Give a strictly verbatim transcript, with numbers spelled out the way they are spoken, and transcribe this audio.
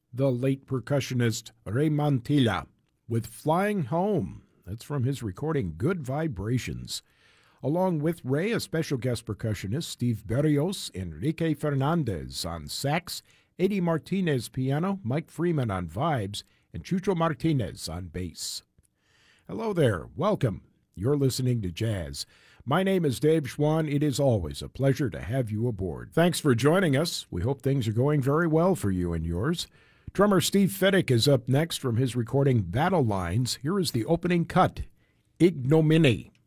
the late percussionist Ray Mantilla with Flying Home. That's from his recording Good Vibrations. Along with Ray, a special guest percussionist, Steve Berrios, Enrique Fernandez on sax, Eddie Martinez piano, Mike Freeman on vibes, and Chucho Martinez on bass. Hello there. Welcome. You're listening to Jazz. My name is Dave Schwann. It is always a pleasure to have you aboard. Thanks for joining us. We hope things are going very well for you and yours. Drummer Steve Fiddick is up next from his recording Battle Lines. Here is the opening cut, Ignominy.